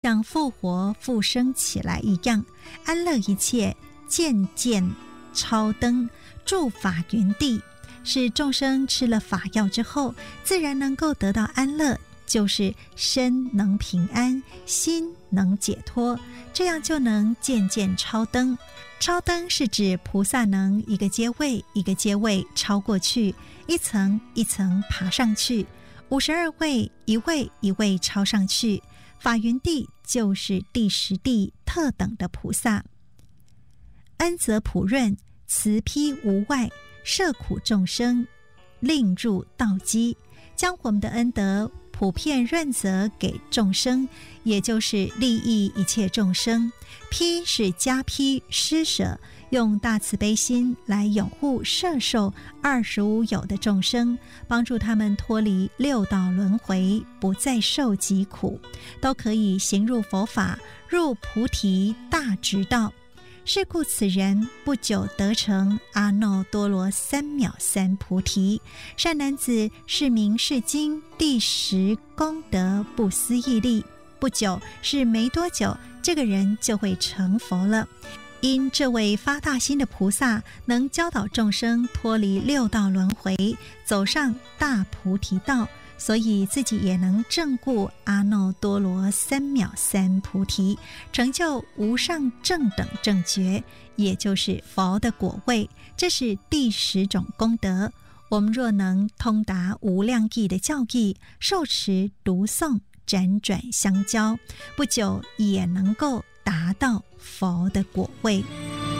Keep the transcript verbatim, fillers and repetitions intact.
像复活复生起来一样，安乐一切，渐渐超登，住法云地，使众生吃了法药之后，自然能够得到安乐，就是身能平安，心能解脱，这样就能渐渐超登。超登是指菩萨能一个阶位一个阶位超过去，一层一层爬上去，五十二位一位一位超上去。法云地就是第十地特等的菩萨。恩泽普润，慈披无外，摄苦众生，令入道基，将我们的恩德普遍润泽给众生，也就是利益一切众生。披是加披施舍，用大慈悲心来拥护摄受二十五有的众生，帮助他们脱离六道轮回，不再受疾苦，都可以行入佛法，入菩提大直道。是故此人不久得成阿耨多罗三藐三菩提。善男子，是名是经第十功德不思议力，不久是没多久，这个人就会成佛了。因这位发大心的菩萨能教导众生脱离六道轮回，走上大菩提道，所以自己也能证悟阿耨多罗三藐三菩提，成就无上正等正觉，也就是佛的果位。这是第十种功德。我们若能通达无量义的教义，受持读诵，辗转相交，不久也能够达到佛的果位。